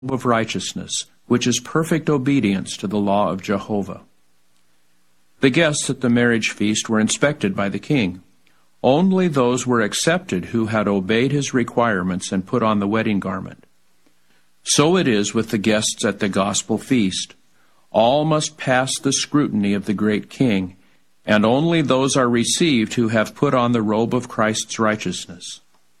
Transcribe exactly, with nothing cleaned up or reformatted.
of righteousness, which is perfect obedience to the law of Jehovah. The guests at the marriage feast were inspected by the king. Only those were accepted who had obeyed his requirements and put on the wedding garment. So it is with the guests at the gospel feast. All must pass the scrutiny of the great king, and only those are received who have put on the robe of Christ's righteousness.